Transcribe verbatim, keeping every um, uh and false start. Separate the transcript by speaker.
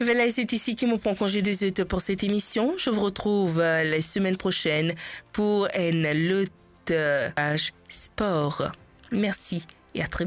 Speaker 1: Voilà, c'est ici qui me prend congé de zut pour cette émission. Je vous retrouve euh, la semaine prochaine pour un autre page sport. Merci et à très bientôt.